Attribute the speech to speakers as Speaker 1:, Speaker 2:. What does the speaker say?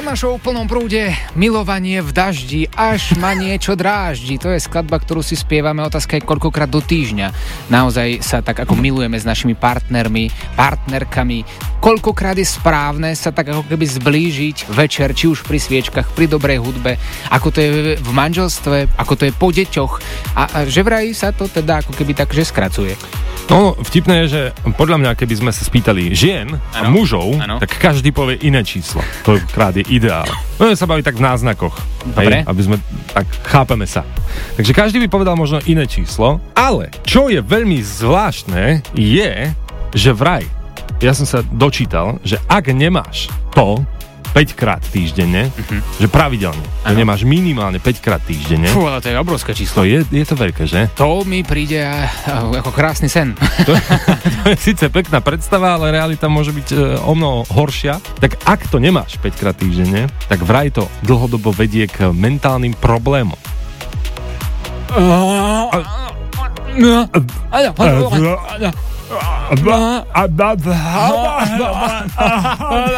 Speaker 1: Ranná show v plnom prúde, milovanie v daždi, až ma niečo dráždi. To je skladba, ktorú si spievame, otázka je koľkokrát do týždňa. Naozaj sa tak ako milujeme s našimi partnermi, partnerkami. Koľkokrát je správne sa tak ako keby zblížiť večer, či už pri sviečkach, pri dobrej hudbe, ako to je v manželstve, ako to je po deťoch. A že vraj sa to teda ako keby tak, že skracuje.
Speaker 2: No, vtipné je, že podľa mňa, keby sme sa spýtali žien a mužov, tak každý povie iné číslo. To krát je ideál. No, sa baví tak v náznakoch.
Speaker 1: Dobre.
Speaker 2: Hej, aby sme tak chápeme sa. Takže každý by povedal možno iné číslo, ale čo je veľmi zvláštne je, že vraj, ja som sa dočítal, že ak nemáš to 5 krát týždenne, že pravidelne, že nemáš minimálne 5 krát týždenne.
Speaker 1: Fú, ale to je obrovské číslo.
Speaker 2: Je to veľké, že?
Speaker 1: To mi príde ako krásny sen.
Speaker 2: To je síce pekná predstava, ale realita môže byť o mnoho horšia. Tak ak to nemáš 5 krát týždenne, tak vraj to dlhodobo vedie k mentálnym problémom.